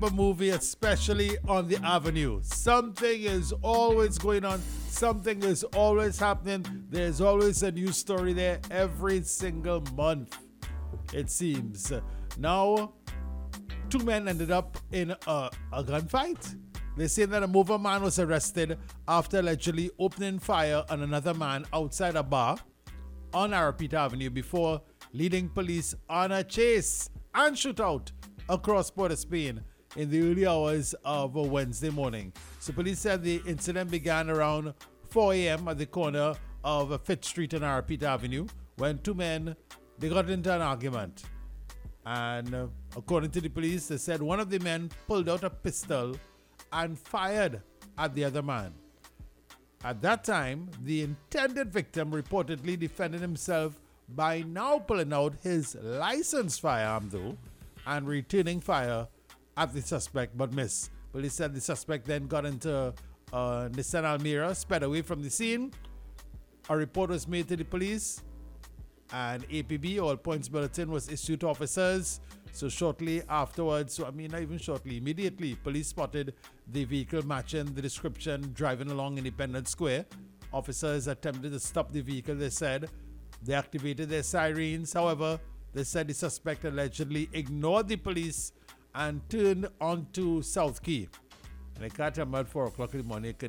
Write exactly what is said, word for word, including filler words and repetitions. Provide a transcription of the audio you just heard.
a movie, especially on the avenue. Something is always going on. Something is always happening. There's always a new story there every single month, it seems. Now, two men ended up in a, a gunfight. They say that a mover man was arrested after allegedly opening fire on another man outside a bar on Arapita Avenue before leading police on a chase and shootout across Port of Spain in the early hours of a Wednesday morning. So police said the incident began around four a.m. at the corner of Fifth Street and Arapita Avenue when two men, they got into an argument. And uh, according to the police, they said one of the men pulled out a pistol and fired at the other man. At that time, the intended victim reportedly defended himself by now pulling out his licensed firearm though and returning fire at the suspect but missed. Police said the suspect then got into a Nissan Almera, sped away from the scene. A report was made to the police and A P B, all points bulletin, was issued to officers. So shortly afterwards, so I mean not even shortly, immediately, police spotted the vehicle matching the description driving along Independence Square. Officers attempted to stop the vehicle, they said. They activated their sirens. However, they said the suspect allegedly ignored the police and turned onto South Key. And I can't remember at four o'clock in the morning,